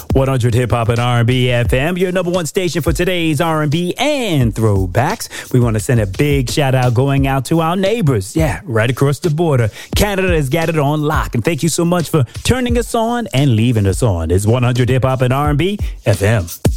100 Hip Hop and R&B FM, your number one station for today's R&B and throwbacks. We want to send a big shout out going out to our neighbors. Yeah, right across the border. Canada has got it on lock. And thank you so much for turning us on and leaving us on. It's 100 Hip Hop and R&B FM.